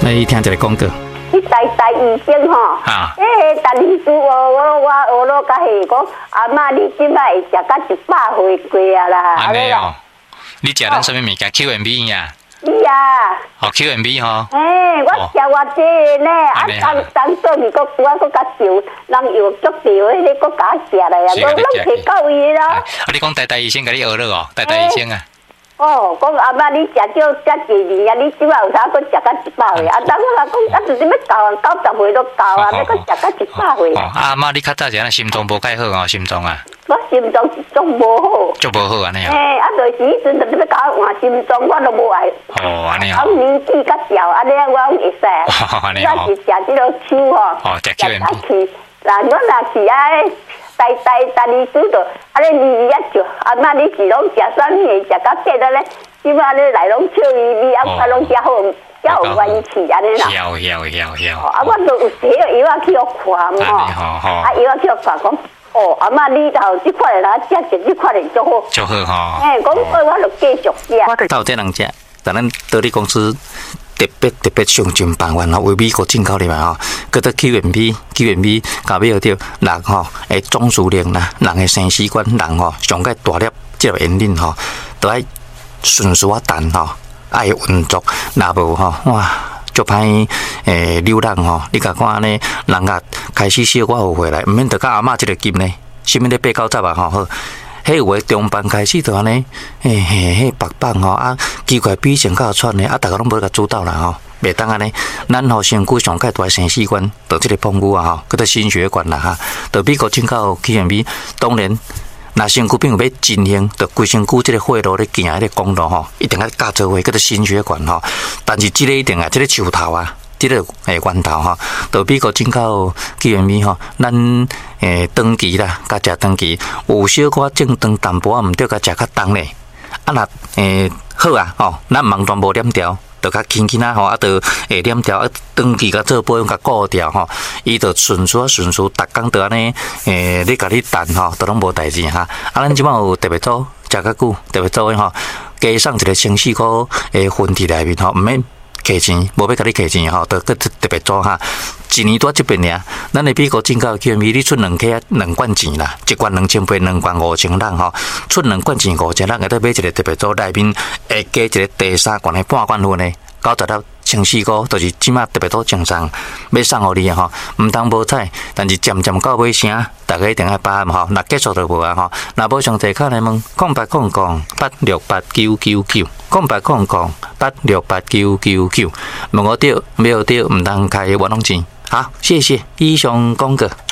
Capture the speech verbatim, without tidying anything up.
来听一个广告。 你台台医生吼， 啊， 诶，陈医师，我我我我老甲伊讲，阿嬷你即摆会食到一百岁过啊啦。 安尼哦，你食咱什么物件 ？Q M B 呀？ 是啊。 哦 ，Q M B 吼。 诶，我食偌济呢，啊，当当做咪搁我搁甲烧，人又足潮，迄个搁甲食来啊，我拢摕到伊啦。 啊，你讲台台医生甲你学了哦，台台医生啊。 哦，讲阿妈，你食少遮济年啊，你即摆有啥搁食到一百岁？啊，当我讲，啊，就是要到啊，九十岁都到啊，要搁食到一百岁。 哦，阿妈，你较早时啊，心脏无介好哦，心脏啊。 我心脏是足无好。 足无好安尼哦。 诶，啊，就是迄阵就要搞换心脏，我都无爱。 哦，安尼哦。 啊，年纪较小，安尼我会使。 哦，安尼哦。 我是食即个手吼。 哦，食 Q M B。 嗱，我若是啊，台台台医师就啊，你味啊就阿妈，你是拢食啥物？食到结到咧，即摆咧来拢笑伊味，啊，啊拢遮好，遮有元气安尼啦。 晓晓晓晓。 啊，我都有写个药啊去互看吼，啊药啊去互看讲，哦，阿妈你头即款的啦，食食即款的足好。 足好吼。 诶，讲所以我就继续食。 到这人食，但咱道理公司。特别特别上进办法吼，为美国进口入来吼，叫做 Q M B，Q M B 甲要着人吼诶总数量啦，人诶生死管人吼上个大粒即个烟瘾吼，都爱顺序啊淡吼，爱运作，若无吼哇，足歹诶流浪吼，你甲看安尼，人甲开始小我后悔来，毋免着甲阿嬷即个金呢，啥物咧八九十啊吼好。迄有诶中班开始就安尼，嘿嘿嘿白棒吼啊，奇怪比上较喘诶，啊，逐个拢无甲主导啦吼，袂当安尼。咱吼身躯上界大生死管，就即个punk骨啊吼，叫做心血管啦哈。就美国进口 Q M B， 当然，若身躯并有要进行，就规身躯即个血路咧行迄个公路吼，一定要加做伙，叫做心血管吼。但是即个一定啊，即个树头啊。即个诶源头吼，就美国进口 Q M B 吼，咱诶长期啦，甲食长期有小可正长淡薄仔，毋对，甲食较重咧。啊，若诶好啊，吼，咱网段无链条，就较轻轻啊吼，啊，就会链条啊，长期甲做保养甲固掉吼，伊就顺序顺序，逐工就安尼诶，你甲你等吼，都拢无代志哈。啊，咱即摆有特别组，食较久，特别组诶吼，加上一个清四箍诶分伫内面吼，毋免。客钱，无要甲你客钱吼，都特特别做哈。一年多即边尔，咱的美国进口 Q M B， 你出两克两罐钱啦，一罐两千八，两罐五千人吼，出两罐钱五千人，会得买一个特别做内面会加一个第三罐的半罐份的，九十粒千四箍，就是即马特别多正常要送互你吼，毋通无彩，但是渐渐到尾声，大家一定要把握吼，若结束就无啊吼，若无上侪卡来问，空八空空八六八九九九，空八空空八六八九九九，问我对，没有对，毋通开冤枉钱。好，谢谢以上广告。